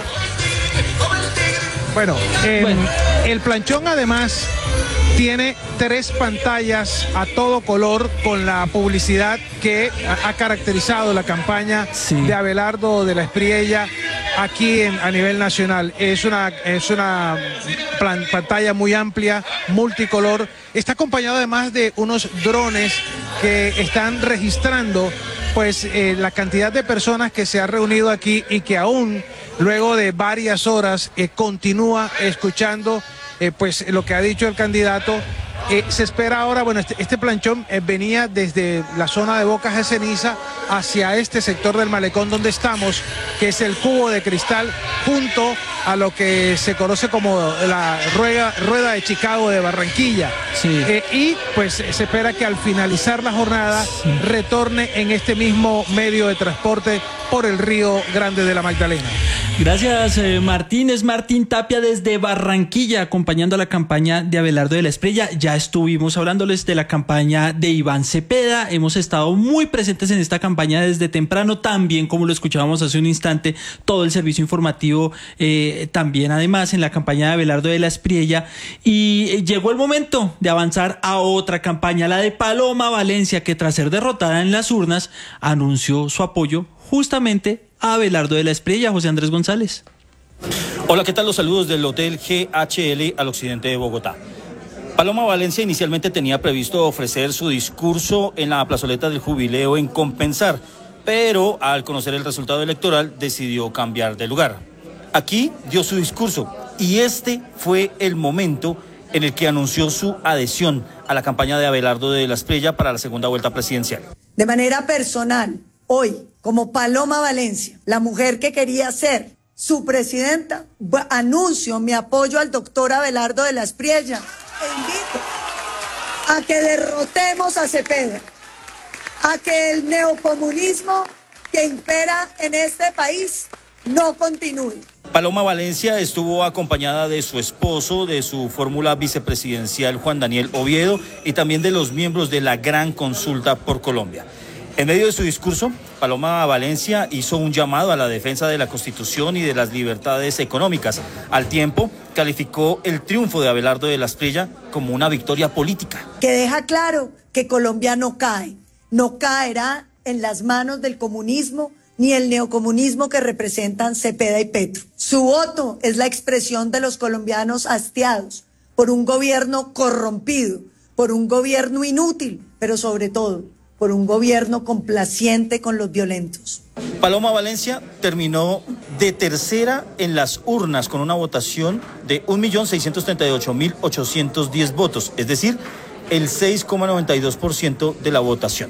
Bueno, eh, bueno, el planchón además tiene tres pantallas a todo color con la publicidad que ha, ha caracterizado la campaña sí. de Abelardo de la Espriella aquí en, a nivel nacional. Es una, es una plan, pantalla muy amplia, multicolor. Está acompañado además de unos drones que están registrando pues eh, la cantidad de personas que se ha reunido aquí, y que aún luego de varias horas eh, continúa escuchando eh, pues lo que ha dicho el candidato. Eh, se espera ahora, bueno, este, este planchón eh, venía desde la zona de Bocas de Ceniza hacia este sector del malecón donde estamos, que es el Cubo de Cristal, junto a lo que se conoce como la rueda, rueda de Chicago de Barranquilla. Sí. Eh, y pues se espera que al finalizar la jornada sí. retorne en este mismo medio de transporte por el Río Grande de la Magdalena. Gracias, eh, Martín. Es Martín Tapia desde Barranquilla, acompañando a la campaña de Abelardo de la Espriella. Ya estuvimos hablándoles de la campaña de Iván Cepeda. Hemos estado muy presentes en esta campaña desde temprano, también como lo escuchábamos hace un instante, todo el servicio informativo, eh, también además en la campaña de Abelardo de la Espriella. Y eh, llegó el momento de avanzar a otra campaña, la de Paloma Valencia, que tras ser derrotada en las urnas, anunció su apoyo justamente a Abelardo de la Espriella. José Andrés González. Hola, ¿qué tal? Los saludos del Hotel G H L al occidente de Bogotá. Paloma Valencia inicialmente tenía previsto ofrecer su discurso en la plazoleta del Jubileo en Compensar, pero al conocer el resultado electoral decidió cambiar de lugar. Aquí dio su discurso, y este fue el momento en el que anunció su adhesión a la campaña de Abelardo de la Espriella para la segunda vuelta presidencial. De manera personal, hoy, como Paloma Valencia, la mujer que quería ser su presidenta, anuncio mi apoyo al doctor Abelardo de la Espriella e invito a que derrotemos a Cepeda, a que el neocomunismo que impera en este país no continúe. Paloma Valencia estuvo acompañada de su esposo, de su fórmula vicepresidencial Juan Daniel Oviedo, y también de los miembros de la Gran Consulta por Colombia. En medio de su discurso, Paloma Valencia hizo un llamado a la defensa de la Constitución y de las libertades económicas. Al tiempo, calificó el triunfo de Abelardo de la Espriella como una victoria política. Que deja claro que Colombia no cae, no caerá en las manos del comunismo ni el neocomunismo que representan Cepeda y Petro. Su voto es la expresión de los colombianos hastiados por un gobierno corrompido, por un gobierno inútil, pero sobre todo por un gobierno complaciente con los violentos. Paloma Valencia terminó de tercera en las urnas con una votación de un millón seiscientos treinta y ocho mil ochocientos diez votos, es decir, el seis coma noventa y dos por ciento de la votación.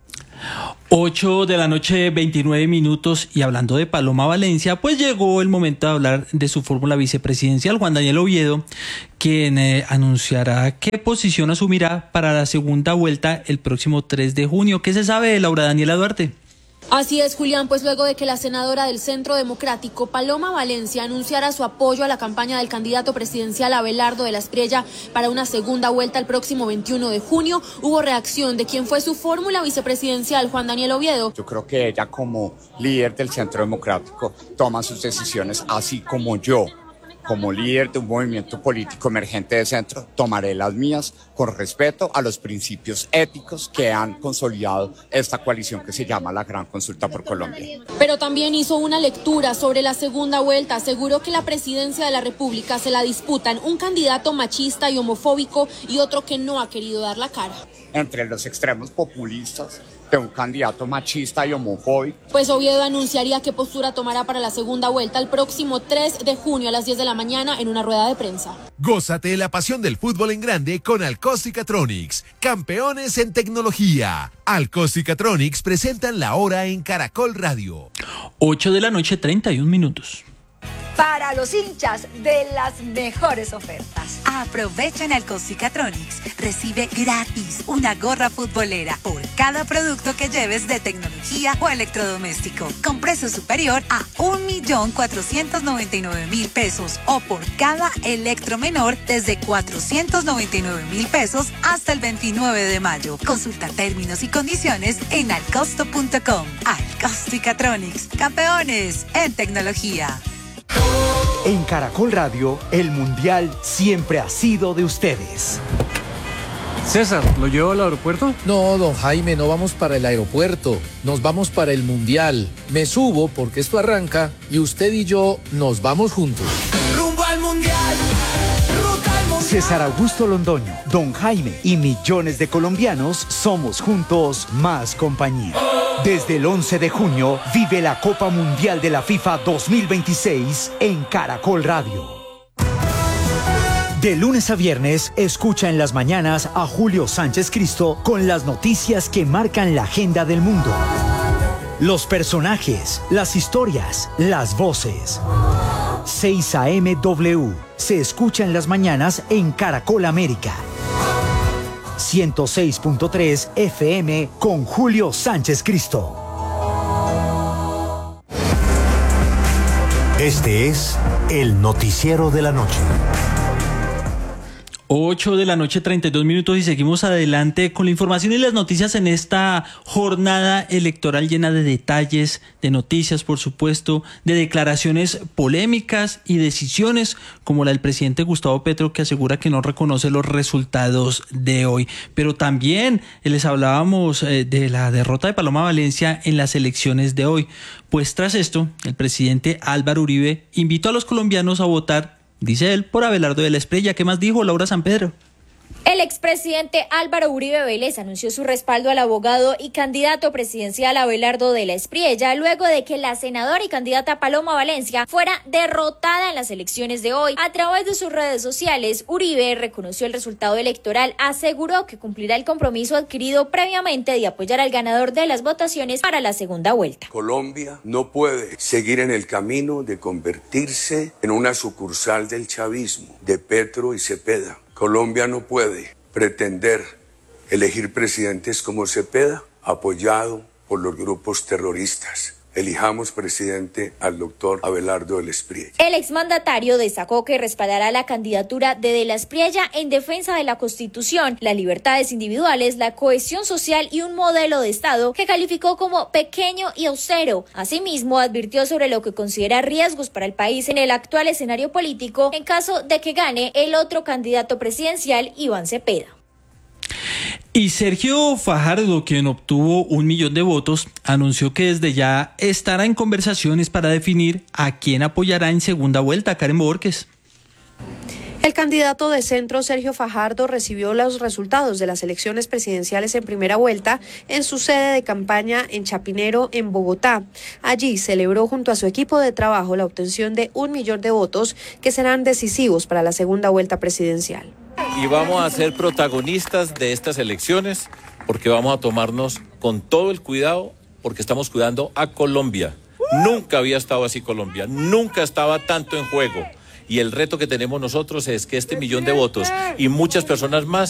ocho de la noche, veintinueve minutos, y hablando de Paloma Valencia, pues llegó el momento de hablar de su fórmula vicepresidencial, Juan Daniel Oviedo, quien eh, anunciará qué posición asumirá para la segunda vuelta el próximo tres de junio. ¿Qué se sabe de Laura Daniela Duarte? Así es, Julián, pues luego de que la senadora del Centro Democrático, Paloma Valencia, anunciara su apoyo a la campaña del candidato presidencial Abelardo de la Espriella para una segunda vuelta el próximo veintiuno de junio, hubo reacción de quien fue su fórmula vicepresidencial, Juan Daniel Oviedo. Yo creo que ella, como líder del Centro Democrático, toma sus decisiones, así como yo, como líder de un movimiento político emergente de centro, tomaré las mías con respeto a los principios éticos que han consolidado esta coalición que se llama la Gran Consulta por Colombia. Pero también hizo una lectura sobre la segunda vuelta. Aseguró que la presidencia de la República se la disputan un candidato machista y homofóbico y otro que no ha querido dar la cara. Entre los extremos populistas de un candidato machista y homofóbico. Pues Oviedo anunciaría qué postura tomará para la segunda vuelta el próximo tres de junio a las diez de la mañana en una rueda de prensa. Gózate la pasión del fútbol en grande con Alcóstica-Tronics, campeones en tecnología. Alcóstica-Tronics presentan la hora en Caracol Radio. ocho de la noche, treinta y un minutos. Para los hinchas de las mejores ofertas. Aprovecha en Alcóstica-Tronics. Recibe gratis una gorra futbolera por cada producto que lleves de tecnología o electrodoméstico, con precio superior a un millón cuatrocientos noventa y nueve mil pesos, o por cada electro menor desde cuatrocientos noventa y nueve mil pesos hasta el veintinueve de mayo. Consulta términos y condiciones en alcosto punto com. Alcóstica-Tronics, campeones en tecnología. En Caracol Radio, el Mundial siempre ha sido de ustedes. César, ¿lo llevo al aeropuerto? No, don Jaime, no vamos para el aeropuerto, nos vamos para el Mundial. Me subo porque esto arranca y usted y yo nos vamos juntos. Rumbo al Mundial, ruta al Mundial. César Augusto Londoño, don Jaime y millones de colombianos somos juntos más compañía. Desde el once de junio, vive la Copa Mundial de la FIFA dos mil veintiséis en Caracol Radio. De lunes a viernes, escucha en las mañanas a Julio Sánchez Cristo con las noticias que marcan la agenda del mundo. Los personajes, las historias, las voces. seis a eme W se escucha en las mañanas en Caracol América. ciento seis punto tres F M con Julio Sánchez Cristo. Este es el noticiero de la noche. ocho de la noche, treinta y dos minutos, y seguimos adelante con la información y las noticias en esta jornada electoral llena de detalles, de noticias, por supuesto, de declaraciones polémicas y decisiones como la del presidente Gustavo Petro, que asegura que no reconoce los resultados de hoy. Pero también les hablábamos eh, de la derrota de Paloma Valencia en las elecciones de hoy. Pues tras esto, el presidente Álvaro Uribe invitó a los colombianos a votar, dice él, por Abelardo de la Espriella. ¿Qué más dijo Laura Sanpedro? El expresidente Álvaro Uribe Vélez anunció su respaldo al abogado y candidato presidencial Abelardo de la Espriella luego de que la senadora y candidata Paloma Valencia fuera derrotada en las elecciones de hoy. A través de sus redes sociales, Uribe reconoció el resultado electoral, aseguró que cumplirá el compromiso adquirido previamente de apoyar al ganador de las votaciones para la segunda vuelta. Colombia no puede seguir en el camino de convertirse en una sucursal del chavismo, de Petro y Cepeda. Colombia no puede pretender elegir presidentes como Cepeda, apoyado por los grupos terroristas. Elijamos presidente al doctor Abelardo de la Espriella. El exmandatario destacó que respaldará la candidatura de De la Espriella en defensa de la Constitución, las libertades individuales, la cohesión social y un modelo de Estado que calificó como pequeño y austero. Asimismo, advirtió sobre lo que considera riesgos para el país en el actual escenario político en caso de que gane el otro candidato presidencial, Iván Cepeda. Y Sergio Fajardo, quien obtuvo un millón de votos, anunció que desde ya estará en conversaciones para definir a quién apoyará en segunda vuelta. Karen Borges. El candidato de centro, Sergio Fajardo, recibió los resultados de las elecciones presidenciales en primera vuelta en su sede de campaña en Chapinero, en Bogotá. Allí celebró junto a su equipo de trabajo la obtención de un millón de votos que serán decisivos para la segunda vuelta presidencial. Y vamos a ser protagonistas de estas elecciones porque vamos a tomarnos con todo el cuidado, porque estamos cuidando a Colombia. Nunca había estado así Colombia, nunca estaba tanto en juego. Y el reto que tenemos nosotros es que este millón de votos y muchas personas más